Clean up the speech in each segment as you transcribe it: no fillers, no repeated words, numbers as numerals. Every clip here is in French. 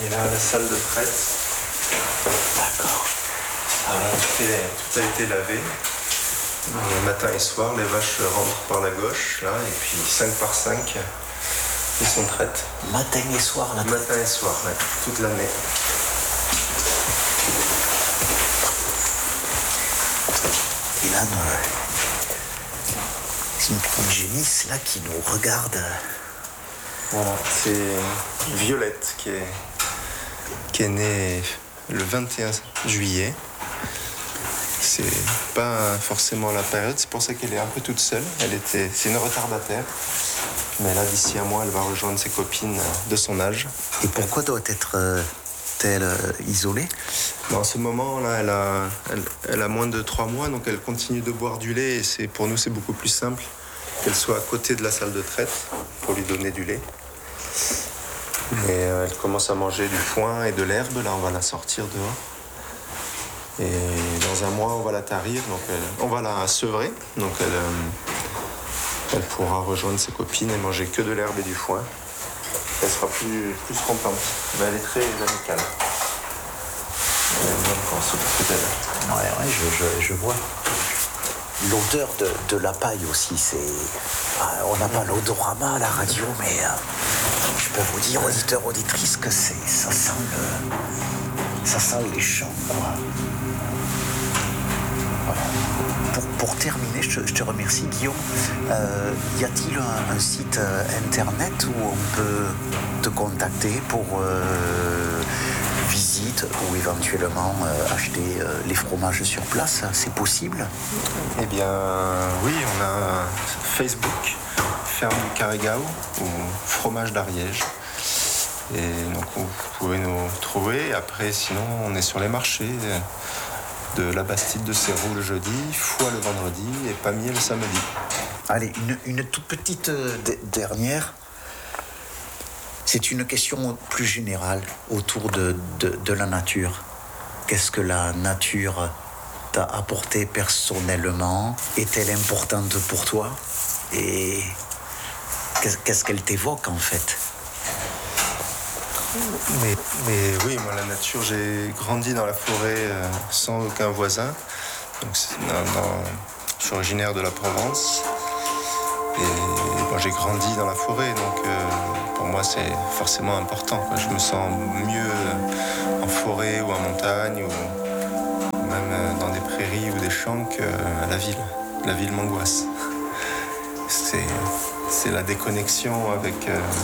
Et là, la salle de traite. D'accord. Tout a été lavé. Matin et soir, les vaches rentrent par la gauche, là, et puis 5 par 5, ils sont traites. Matin et soir, la traite. Matin et soir, ouais, toute l'année. Et là, c'est une petite génisse là qui nous regarde. Voilà, c'est Violette qui est née le 21 juillet. C'est pas forcément la période, c'est pour ça qu'elle est un peu toute seule. C'est une retardataire. Mais là, d'ici un mois, elle va rejoindre ses copines de son âge. Et pourquoi doit être-t-elle isolée? En ce moment-là, elle a moins de 3 mois, donc elle continue de boire du lait. Et pour nous, c'est beaucoup plus simple qu'elle soit à côté de la salle de traite pour lui donner du lait. Et elle commence à manger du foin et de l'herbe. Là, on va la sortir dehors. Et dans un mois, on va la tarir, donc on va la sevrer. Donc elle pourra rejoindre ses copines et manger que de l'herbe et du foin. Elle sera plus contente. Mais elle est très amicale. Elle aime bien qu'on s'occupe d'elle. Ouais, je vois. L'odeur de la paille aussi, c'est... On n'a pas l'odorama à la radio, mais je peux vous dire, auditeurs, auditrices, que ça sent les champs, quoi. Voilà. Pour terminer, je te remercie, Guillaume. Y a-t-il un site internet où on peut te contacter pour visite ou éventuellement acheter les fromages sur place? C'est possible? Eh bien, oui, on a Facebook, Ferme du Carrégao ou Fromage d'Ariège. Et donc, vous pouvez nous trouver. Après, sinon, on est sur les marchés de la Bastide de Sérou le jeudi, Foix le vendredi et Pamiers le samedi. Allez, une toute petite dernière. C'est une question plus générale autour de la nature. Qu'est-ce que la nature t'a apporté personnellement? Est-elle importante pour toi? Et qu'est-ce qu'elle t'évoque en fait? Mais oui, moi la nature, j'ai grandi dans la forêt sans aucun voisin. Donc, je suis originaire de la Provence. Et moi j'ai grandi dans la forêt, donc pour moi c'est forcément important, quoi. Je me sens mieux en forêt ou en montagne ou même dans des prairies ou des champs qu'à la ville. La ville m'angoisse. C'est la déconnexion avec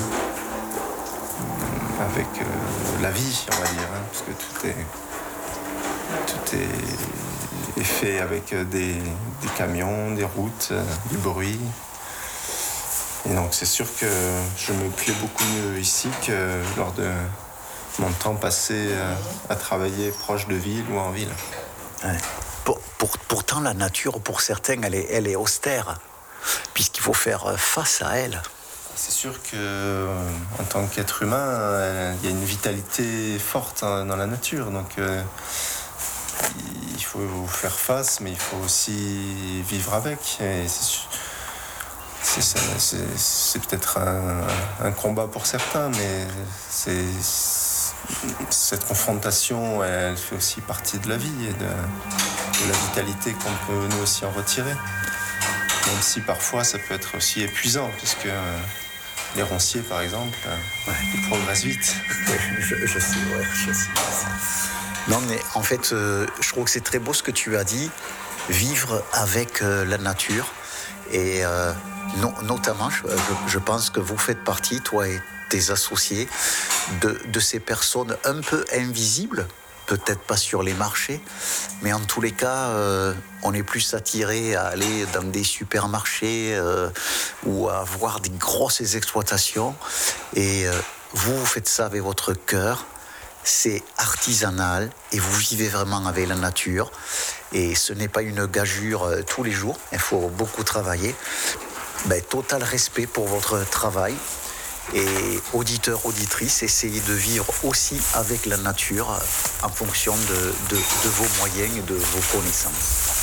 la vie, on va dire, hein, parce que tout est fait avec des camions, des routes, du bruit. Et donc c'est sûr que je me plais beaucoup mieux ici que lors de mon temps passé à travailler proche de ville ou en ville. Ouais. Pourtant la nature, pour certains, elle est austère, puisqu'il faut faire face à elle. C'est sûr qu'en tant qu'être humain, il y a une vitalité forte dans la nature. Donc il faut faire face, mais il faut aussi vivre avec. Et c'est peut-être un combat pour certains, mais cette confrontation, elle fait aussi partie de la vie et de la vitalité qu'on peut nous aussi en retirer. Même si parfois ça peut être aussi épuisant, puisque les ronciers, par exemple, ils progressent vite. Je sais. Non, mais en fait, je trouve que c'est très beau ce que tu as dit, vivre avec la nature. Et notamment, je pense que vous faites partie, toi et tes associés, de ces personnes un peu invisibles, peut-être pas sur les marchés, mais en tous les cas, on est plus attiré à aller dans des supermarchés ou à voir des grosses exploitations. Et vous faites ça avec votre cœur. C'est artisanal et vous vivez vraiment avec la nature. Et ce n'est pas une gageure tous les jours. Il faut beaucoup travailler. Total respect pour votre travail. Et auditeurs, auditrices, essayez de vivre aussi avec la nature en fonction de vos moyens et de vos connaissances.